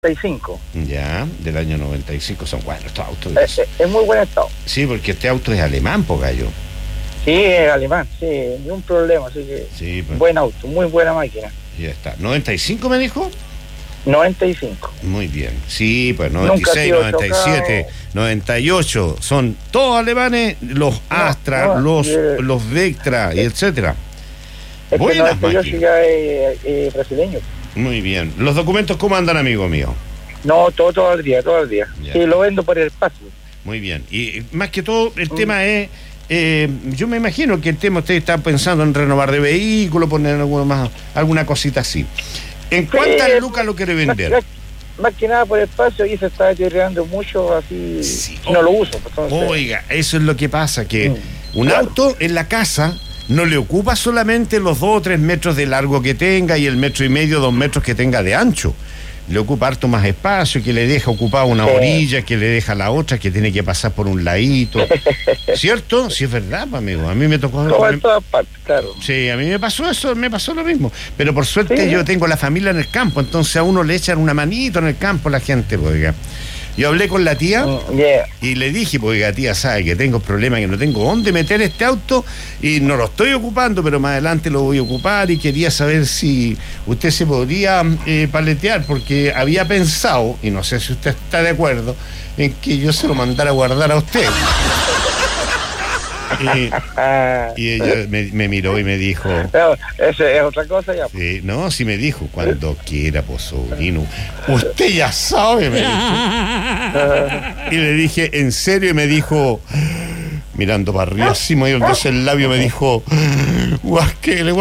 95. Ya, del año 95. Son buenos estos autos. Es muy buen estado. Sí, porque este auto es alemán, po, gallo. Sí, es alemán, sí, ni un problema, así que Sí, pues, buen auto, muy buena máquina. ya está. ¿95 me dijo? 95. Muy bien. Sí, pues Nunca ha 96, sido 97, 98. Son todos alemanes, los Astra, no, los Vectra, y etcétera. Es que Buenas 98 máquinas. ya es brasileño. Muy bien. ¿Los documentos cómo andan, amigo mío? No, todo el día, todo el día. Ya. Sí, lo vendo por el espacio. Muy bien. Y más que todo, el tema es... yo me imagino que el tema usted está pensando en renovar de vehículo, poner alguna cosita así. ¿En cuántas lucas lo quiere vender? Más que nada por el espacio, y se está deteriorando mucho, así Sí. no lo uso. Pues, entonces, Oiga, eso es lo que pasa, que un claro. auto en la casa no le ocupa solamente los 2 o 3 metros de largo que tenga y el 1,5 metros, 2 metros que tenga de ancho. Le ocupa harto más espacio, que le deja ocupar una orilla, que le deja la otra, que tiene que pasar por un ladito. ¿Cierto? Sí, es verdad, amigo. A mí me tocó... todo en todas partes, claro. Sí, a mí me pasó eso, me pasó lo mismo. Pero por suerte Sí. yo tengo la familia en el campo, entonces a uno le echan una manito en el campo la gente, pues, oiga. Yo hablé con la tía Yeah. y le dije, pues, oiga, tía, sabe que tengo problemas, que no tengo dónde meter este auto y no lo estoy ocupando, pero más adelante lo voy a ocupar y quería saber si usted se podría paletear, porque había pensado, y no sé si usted está de acuerdo, en que yo se lo mandara a guardar a usted. Y ella me miró y me dijo... Pero eso es otra cosa ya. Sí, no, sí me dijo, cuando quiera, pues, sobrino. Usted ya sabe, me dijo. Y le dije, ¿en serio? Y me dijo, mirando para arriba, así moviéndose el labio, me dijo, guasquele.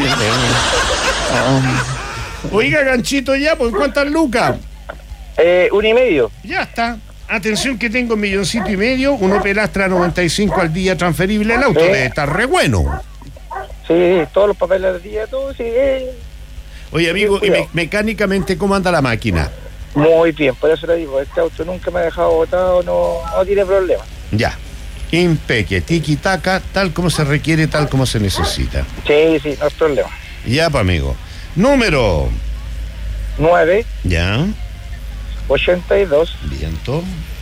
Oiga, ganchito, ya, pues, ¿cuántas lucas? 1,5. Ya está. Atención que tengo 1,5 millones, un Opel Astra 95 al día transferible. El auto debe estar re bueno. Sí, todos los papeles del día, todo, sí. Oye, amigo, y mecánicamente, ¿cómo anda la máquina? Muy bien, por eso le digo, este auto nunca me ha dejado botado, no tiene problema. Ya. Impeque, tiki-taka, tal como se requiere, tal como se necesita. Sí, no hay problema. Ya, pa' amigo. Número. 9, Ya. 82, Viento.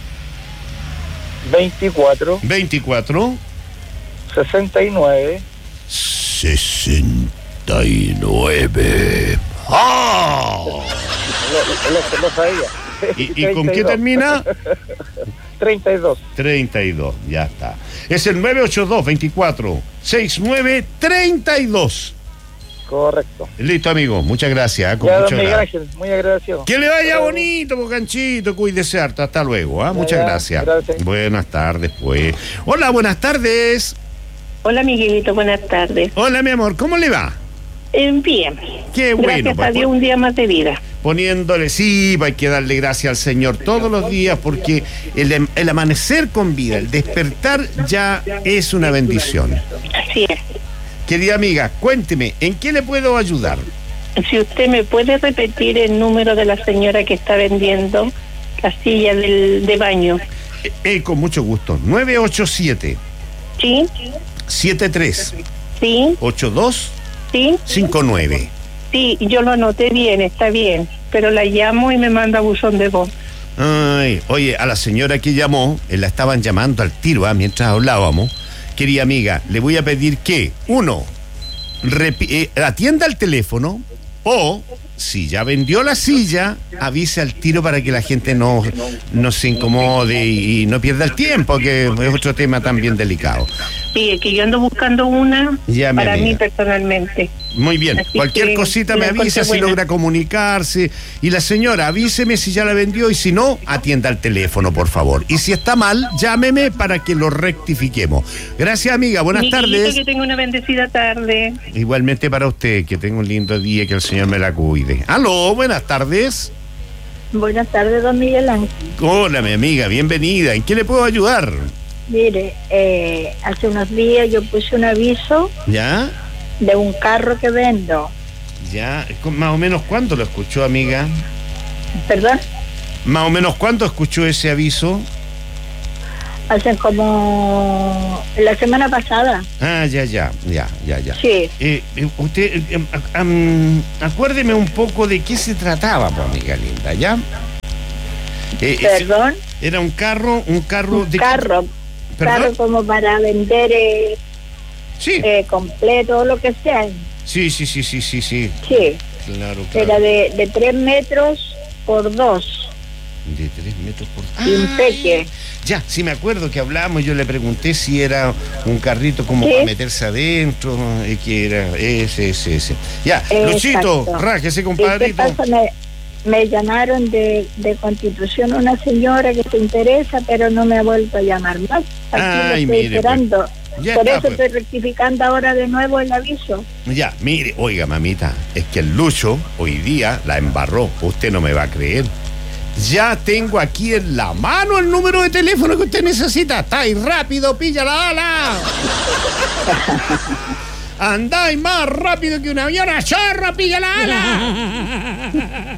24, 24. 69. 69. ¡Ah! Lo sabía. ¿Y con qué termina? 32. 32, ya está. Es el 982-24-69-32. Correcto. Listo, amigo. Muchas gracias. Con Ya, mucho don Miguel agrado. Ángel, muy agradecido. Que le vaya bonito, ganchito. Cuídese harto. Hasta luego. Muchas Ya, gracias. gracias. Buenas tardes, pues. Hola, buenas tardes. Hola, Miguelito, buenas tardes. Hola, mi amor. ¿Cómo le va? Bien. Qué bueno. Gracias a Dios, un día más de vida. Poniéndole, sí, hay que darle gracias al Señor todos los días, porque el amanecer con vida, el despertar ya es una bendición. Así es. Querida amiga, cuénteme, ¿en qué le puedo ayudar? Si usted me puede repetir el número de la señora que está vendiendo la silla de baño. Con mucho gusto. 987 ¿Sí? 73 ¿Sí? 82 ¿Sí? 59. Sí, yo lo anoté bien, está bien. Pero la llamo y me manda buzón de voz. Ay, oye, a la señora que llamó, la estaban llamando al tiro, mientras hablábamos. Querida amiga, le voy a pedir que, uno, atienda el teléfono, o, si ya vendió la silla, avise al tiro para que la gente no se incomode y no pierda el tiempo, que es otro tema también delicado. Sí, es que yo ando buscando una Ya, mi para amiga. mí personalmente. Muy bien, Así cualquier que cosita la me avisa encontré si buena. logra comunicarse. Y la señora, avíseme si ya la vendió, y si no, atienda el teléfono, por favor. Y si está mal, llámeme para que lo rectifiquemos. Gracias, amiga, buenas Miguelito, tardes. que tenga una bendecida tarde. Igualmente para usted, que tenga un lindo día, que el Señor me la cuide. Aló, buenas tardes. Buenas tardes, don Miguel Ángel. Hola, mi amiga, bienvenida. ¿En qué le puedo ayudar? Mire, hace unos días yo puse un aviso ¿Ya? de un carro que vendo. ¿Ya? ¿Más o menos cuándo lo escuchó, amiga? ¿Perdón? ¿Más o menos cuándo escuchó ese aviso? Hace como la semana pasada. Ah, ya. Sí. Usted, acuérdeme un poco de qué se trataba, pues, amiga linda, ¿ya? Perdón. Era un carro de... Carro como para vender Sí. completo o lo que sea. Sí. Sí. Claro. Era de 3 metros por 2. De 3 metros por... Impeque. Ya, sí me acuerdo que hablamos, yo le pregunté si era un carrito como para meterse adentro, que era ese. Ya, Luchito, rájese, compadrito. ¿Qué pasa? Me llamaron de Constitución una señora que se interesa, pero no me ha vuelto a llamar más. Aquí lo estoy esperando. Pues. Por eso estoy rectificando ahora de nuevo el aviso. Ya, mire, oiga, mamita, es que el Lucho hoy día la embarró, usted no me va a creer. Ya tengo aquí en la mano el número de teléfono que usted necesita. Está ahí rápido, pilla la ala. Andáis más rápido que un avión a chorro, pilla la ala.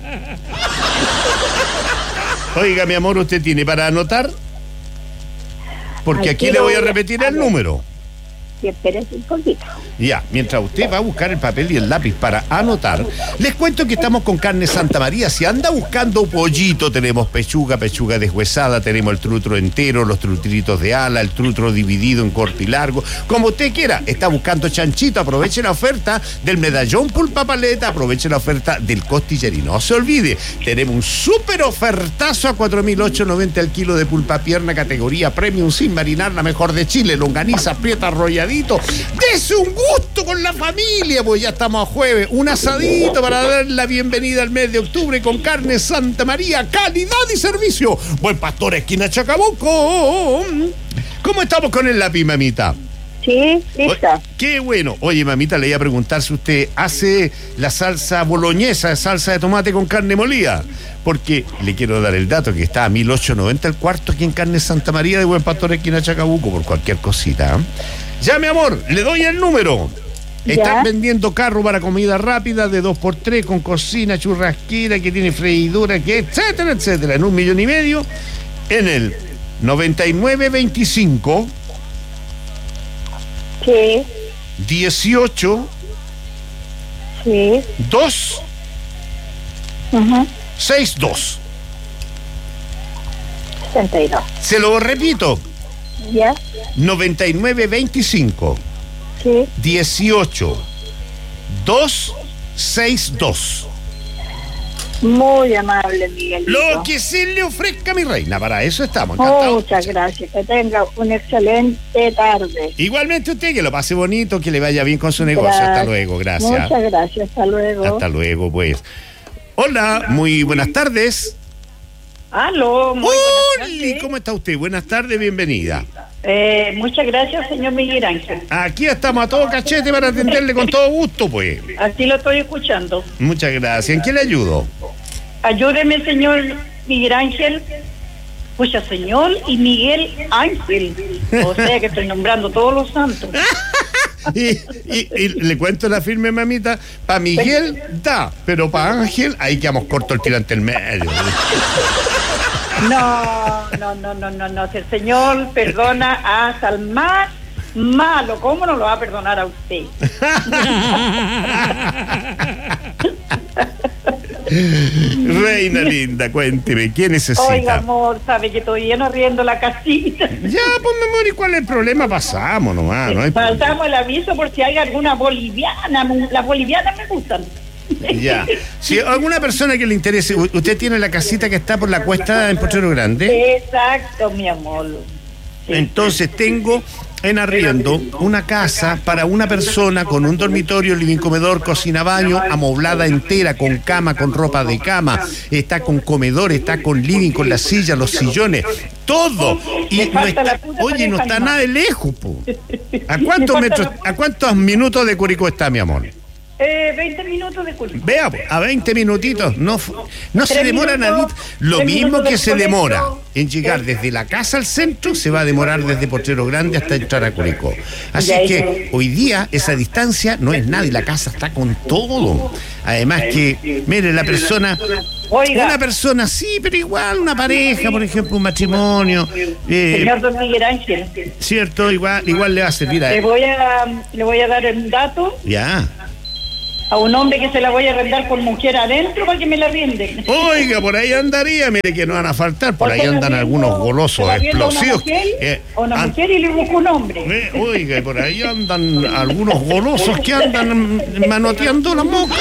Oiga, mi amor, ¿usted tiene para anotar? Porque aquí le voy a repetir el número. Sí, espérese un poquito. Ya, mientras usted va a buscar el papel y el lápiz para anotar, les cuento que estamos con Carne Santa María. Si anda buscando pollito, tenemos pechuga deshuesada, tenemos el trutro entero, los trutritos de ala, el trutro dividido en corto y largo, como usted quiera. Está buscando chanchito, aproveche la oferta del medallón pulpa paleta, aproveche la oferta del costillerino. No se olvide, tenemos un súper ofertazo a 4.890 el kilo de pulpa pierna, categoría premium, sin marinar, la mejor de Chile, longaniza, prieta, arrolladito. Dese un gusto con la familia, pues ya estamos a jueves. Un asadito para dar la bienvenida al mes de octubre con Carne Santa María, calidad y servicio. Buen Pastor, esquina Chacabuco. ¿Cómo estamos con el lápiz, mamita? Sí, lista. Qué bueno. Oye, mamita, le iba a preguntar si usted hace la salsa boloñesa, salsa de tomate con carne molida. Porque le quiero dar el dato que está a 1.890 el cuarto aquí en Carne Santa María de Buen Pastor, esquina Chacabuco, por cualquier cosita. Ya, mi amor, le doy el número. Están vendiendo carro para comida rápida de 2x3 con cocina, churrasquera, que tiene freidura, que etcétera, etcétera, en 1,5 millones, en el 9925 18 2 62. 62. Se lo repito. ¿Ya? 9925 18 262. Muy amable, Miguel. Lo que se le ofrezca, mi reina, para eso estamos. Muchas gracias, que tenga una excelente tarde. Igualmente usted, que lo pase bonito, que le vaya bien con su negocio. Hasta luego, gracias. Muchas gracias, hasta luego. Hasta luego, pues. Hola, muy buenas tardes. Aló, muy buenas tardes. ¿Cómo está usted? Buenas tardes, bienvenida. Muchas gracias, señor Miguel Ángel. Aquí estamos a todo cachete para atenderle con todo gusto, pues. Así lo estoy escuchando. Muchas gracias. ¿En qué le ayudo? Ayúdeme, señor Miguel Ángel. Pucha, señor y Miguel Ángel. O sea que estoy nombrando todos los santos. Y le cuento la firme, mamita. Para Miguel da, pero para Ángel ahí quedamos corto el tirante el medio. No. Si el señor perdona hasta el más malo, ¿cómo no lo va a perdonar a usted? Reina linda, cuénteme, ¿qué necesita? Oiga, amor, sabe que todavía no arriendo la casita. Ya, pues, mi amor, ¿y cuál es el problema? Pasamos nomás, no hay problema. Pasamos el aviso por si hay alguna boliviana. Las bolivianas me gustan. Ya. Si alguna persona que le interese, usted tiene la casita que está por la cuesta en Potrero Grande. Exacto, mi amor. Sí. Entonces tengo en arriendo una casa para una persona con un dormitorio, living, comedor, cocina, baño, amoblada entera, con cama, con ropa de cama, está con comedor, está con living, con las sillas, los sillones, todo. Y no está, oye, no está nada de lejos, po. ¿A cuántos minutos de Curicó está, mi amor? 20 minutos de Curicó. Vea, a 20 minutitos, no se demora nada. Lo mismo que se demora en llegar desde la casa al centro, se va a demorar desde Potrero Grande hasta entrar a Curicó. Así que hoy día esa distancia no es nada y la casa está con todo. Además que, mire, la persona, una persona sí, pero igual una pareja, por ejemplo, un matrimonio. Señor don Miguel Ángel. Cierto, igual le va a servir a él. Le voy a dar el dato. Ya. a un hombre que se la voy a arrendar con mujer adentro para que me la rienden. Oiga, por ahí andaría, mire que no van a faltar, por ahí andan algunos golosos explosivos. A una mujer y le busco un hombre. Oiga, y por ahí andan algunos golosos que andan manoteando la mosca.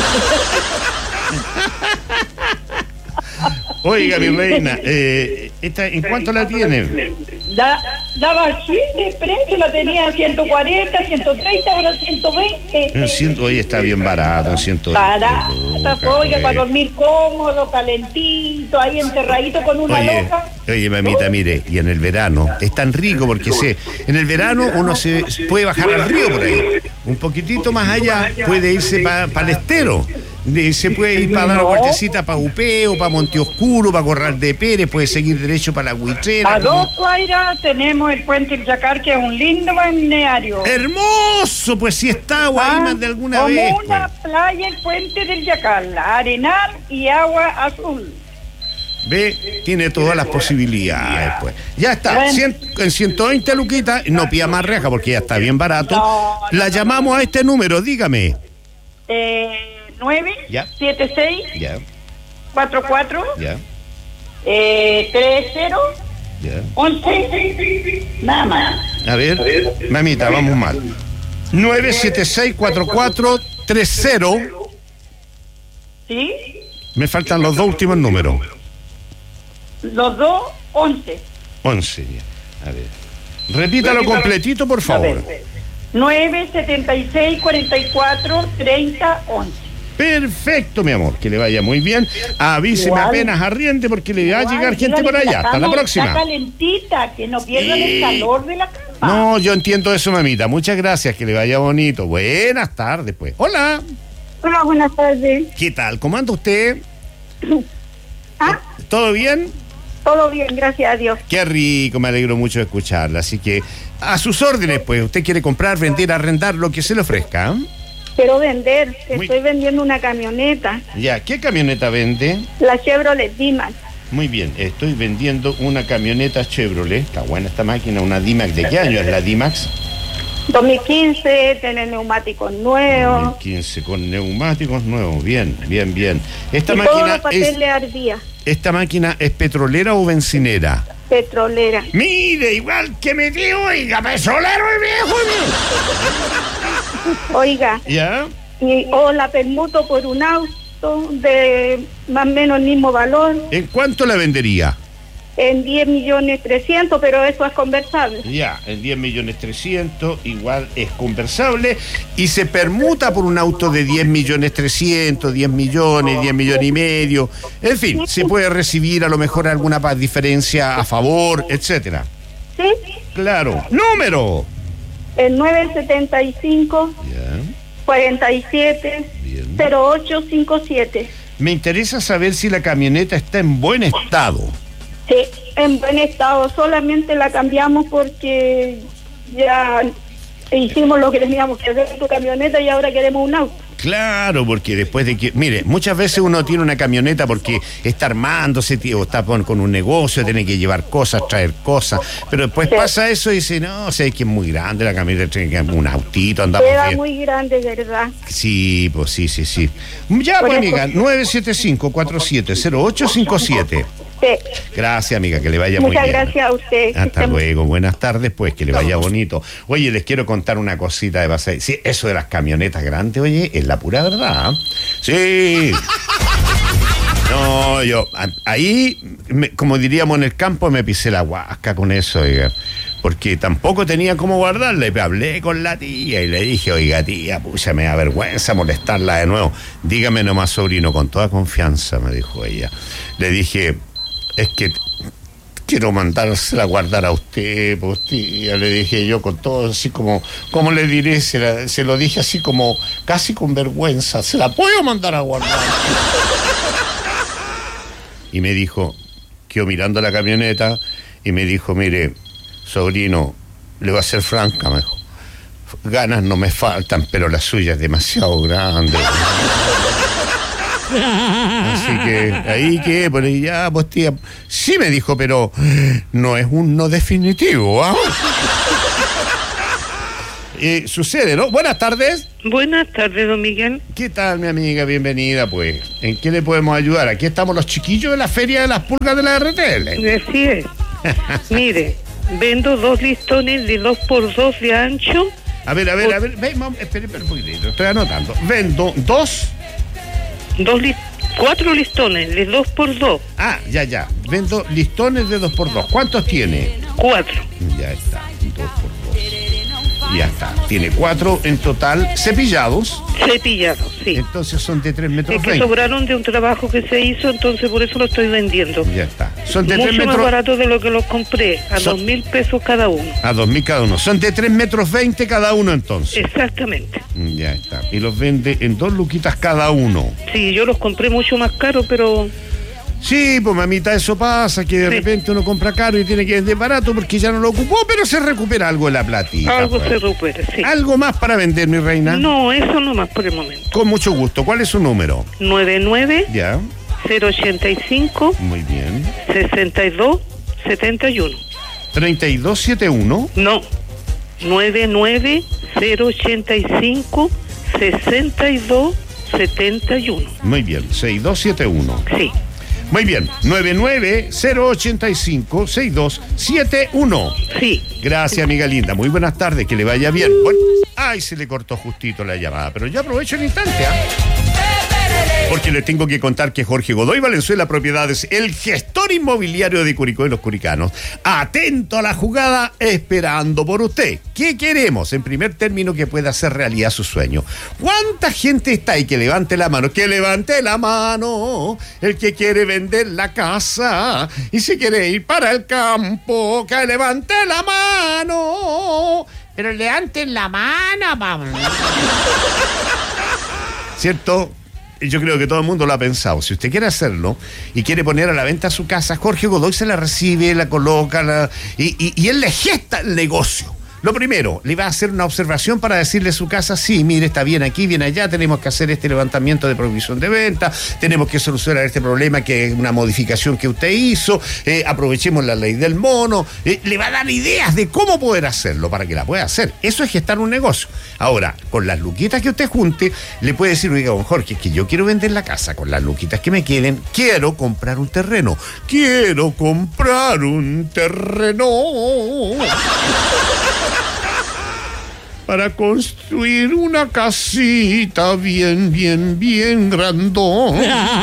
Oiga, mi reina, esta, ¿en cuánto la tiene? Daba así de precio, la tenía a 140, 130, ahora 120. Oye, está bien barato, 120. Barata, oiga, para dormir cómodo, calentito, ahí encerradito con una loca. Oye, mamita, mire, y en el verano es tan rico porque en el verano uno se puede bajar al río por ahí. Un poquitito más allá puede irse para el estero. Se puede ir para dar una vueltecita para Upeo, para Monteoscuro, para Corral de Pérez, puede seguir derecho para la Huitrera. A 2 cuadras tenemos el Puente El Yacar, que es un lindo balneario. ¡Hermoso! Pues sí está agua más de alguna como vez. Como una playa, el Puente del Yacar, arenal y agua azul. Ve, tiene todas las posibilidades, pues. Ya está, en 120 luquitas, no pida más reja porque ya está bien barato. La llamamos a este número, dígame. 976 44 30 11 nada más. A ver, mamita, vamos mal. 976 44 30. ¿Sí? Me faltan los dos últimos números. Los dos, 11. 11, ya. A ver. Repítalo completito, por favor. 976 44 30 11. Perfecto, mi amor, que le vaya muy bien. Avíseme apenas arriende porque le va a llegar gente por allá. Hasta la próxima. Está calentita, que no pierdan el calor de la cama. No, yo entiendo eso, mamita. Muchas gracias, que le vaya bonito. Buenas tardes, pues. Hola. Hola, buenas tardes. ¿Qué tal? ¿Cómo anda usted? ¿Todo bien? Todo bien, gracias a Dios. Qué rico, me alegro mucho de escucharla. Así que, a sus órdenes, pues. Usted quiere comprar, vender, arrendar, lo que se le ofrezca. Quiero vender, estoy vendiendo una camioneta. Ya, ¿qué camioneta vende? La Chevrolet D-Max. Muy bien, estoy vendiendo una camioneta Chevrolet. Está buena esta máquina, una D-Max. ¿De qué año es la D-Max? 2015, tiene neumáticos nuevos. 2015, con neumáticos nuevos. Bien, bien, bien. Esta y máquina todos los papeles al día. ¿Esta máquina es petrolera o bencinera? Petrolera. Mire, igual que mi tío, oiga, petrolero y viejo. Oiga. ¿Ya? O la permuto por un auto de más o menos el mismo valor. ¿En cuánto la vendería? En 10.300.000, pero eso es conversable. Ya, en 10.300.000, igual es conversable, y se permuta por un auto de 10.300.000, 10 millones, 10 millones y medio. En fin, se puede recibir a lo mejor alguna diferencia a favor, etcétera. Sí. Claro. ¡Número! El 975 47 0857. Me interesa saber si la camioneta está en buen estado. Sí, en buen estado. Solamente la cambiamos porque ya hicimos lo que teníamos que hacer en tu camioneta y ahora queremos un auto. Claro, porque después de que... Mire, muchas veces uno tiene una camioneta porque está armándose, o está con un negocio, tiene que llevar cosas, traer cosas, pero después pasa eso y dice, no, o sea, es que es muy grande la camioneta, tiene que un autito, andamos queda bien. Muy grande, ¿verdad? Sí, pues sí. Ya, pues, amiga, 975-470857. Sí. Gracias, amiga, que le vaya muy bien. Muchas gracias a usted. Hasta luego, buenas tardes, pues, que le vaya bonito. Oye, les quiero contar una cosita de pasar. Sí, eso de las camionetas grandes, oye, es la pura verdad. Sí. No, yo, ahí, como diríamos en el campo, me pisé la guasca con eso, oiga. Porque tampoco tenía cómo guardarla. Y hablé con la tía y le dije, oiga, tía, pucha, me da vergüenza molestarla de nuevo. Dígame nomás, sobrino, con toda confianza, me dijo ella. Le dije, es que quiero mandársela a guardar a usted, pues, tía, le dije yo con todo, así como le diré, se lo dije así como, casi con vergüenza, ¿se la puedo mandar a guardar? Y me dijo, quedó mirando la camioneta y me dijo, mire, sobrino, le voy a ser franca, me dijo, ganas no me faltan, pero la suya es demasiado grande. Así que ahí que, por ahí ya, pues tía, sí me dijo, pero no es un no definitivo, ¿ah? sucede, ¿no? Buenas tardes. Buenas tardes, don Miguel. ¿Qué tal, mi amiga? Bienvenida, pues. ¿En qué le podemos ayudar? Aquí estamos los chiquillos de la Feria de las Pulgas de la RTL. Así es. Mire, vendo 2 listones de 2x2 de ancho. A ver. Espere un poquitito, estoy anotando. Vendo 4 listones de 2x2. Ah, ya. Vendo listones de 2x2. ¿Cuántos tiene? 4. Ya está, 2x2. Ya está. Tiene 4 en total cepillados. Cepillados, sí. Entonces son de 3 metros. Es que sobraron de un trabajo que se hizo, entonces por eso lo estoy vendiendo. Ya está. Son de mucho 3 metros. Más barato de lo que los compré, a 2.000 pesos cada uno. A 2.000 cada uno. Son de 3 metros 20 cada uno, entonces. Exactamente. Ya está. Y los vende en 2 luquitas cada uno. Sí, yo los compré mucho más caros, pero... Sí, pues mamita, eso pasa, que de repente uno compra caro y tiene que vender barato porque ya no lo ocupó, pero se recupera algo de la platita. Algo pues. se recupera, sí. ¿Algo más para vender, mi reina? No, eso no más por el momento. Con mucho gusto. ¿Cuál es su número? 99 Ya. 085 Muy bien. 62 71. 3271. No, 99 085 62 71. Muy bien, 6271. Sí. Muy bien, 990856271. Sí. Gracias, amiga linda. Muy buenas tardes, que le vaya bien. Bueno, ay, se le cortó justito la llamada, pero yo aprovecho el instante, porque les tengo que contar que Jorge Godoy Valenzuela Propiedades, el gestor inmobiliario de Curicó y los curicanos, atento a la jugada, esperando por usted. ¿Qué queremos? En primer término, que pueda hacer realidad su sueño. ¿Cuánta gente está ahí? Que levante la mano, que levante la mano, el que quiere vender la casa y si quiere ir para el campo, que levante la mano. Pero levanten la mano, vamos. ¿Cierto? Yo creo que todo el mundo lo ha pensado. Si usted quiere hacerlo y quiere poner a la venta su casa, Jorge Godoy se la recibe, la coloca y él le gesta el negocio. Lo primero, le va a hacer una observación para decirle a su casa, sí, mire, está bien aquí, bien allá, tenemos que hacer este levantamiento de prohibición de venta, tenemos que solucionar este problema que es una modificación que usted hizo, aprovechemos la ley del mono, le va a dar ideas de cómo poder hacerlo para que la pueda hacer. Eso es gestar un negocio. Ahora, con las luquitas que usted junte, le puede decir, oiga, don Jorge, es que yo quiero vender la casa, con las luquitas que me queden, quiero comprar un terreno. Para construir una casita bien grandón.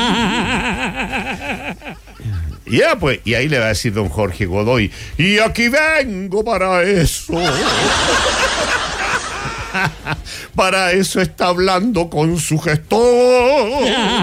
Ya, pues, y ahí le va a decir don Jorge Godoy, y aquí vengo para eso. Para eso está hablando con su gestor.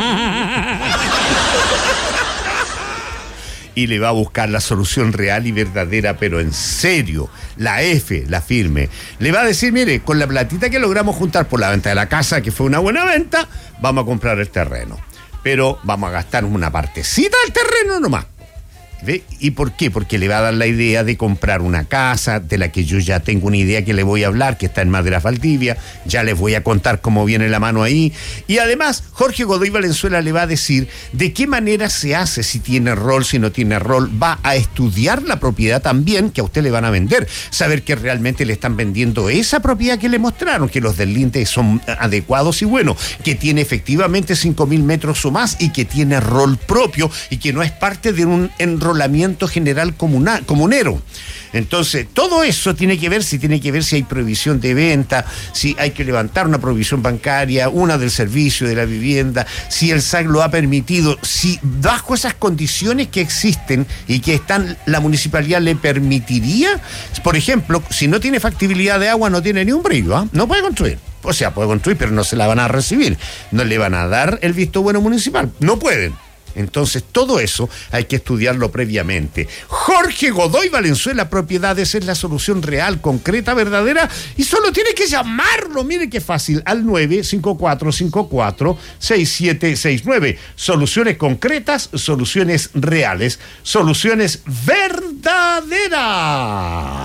Y le va a buscar la solución real y verdadera, pero en serio, la firme. Le va a decir, mire, con la platita que logramos juntar por la venta de la casa, que fue una buena venta, vamos a comprar el terreno. Pero vamos a gastar una partecita del terreno nomás. ¿Ve? ¿Y por qué? Porque le va a dar la idea de comprar una casa de la que yo ya tengo una idea que le voy a hablar, que está en Maderas Valdivia, ya les voy a contar cómo viene la mano ahí. Y además, Jorge Godoy Valenzuela le va a decir de qué manera se hace, si tiene rol, si no tiene rol. Va a estudiar la propiedad también que a usted le van a vender, saber que realmente le están vendiendo esa propiedad que le mostraron, que los del linte son adecuados y buenos, que tiene efectivamente 5.000 metros o más y que tiene rol propio y que no es parte de un enrolamiento general comunero. Entonces, todo eso tiene que ver si hay prohibición de venta, si hay que levantar una prohibición bancaria, una del servicio de la vivienda, si el SAC lo ha permitido, si bajo esas condiciones que existen y que están, la municipalidad le permitiría, por ejemplo, si no tiene factibilidad de agua, no tiene ni un brillo, ¿eh? No puede construir. O sea, puede construir, pero no se la van a recibir. No le van a dar el visto bueno municipal. No pueden. Entonces, todo eso hay que estudiarlo previamente. Jorge Godoy Valenzuela Propiedades es la solución real, concreta, verdadera, y solo tiene que llamarlo. Mire qué fácil, al 954546769. Soluciones concretas, soluciones reales, soluciones verdaderas.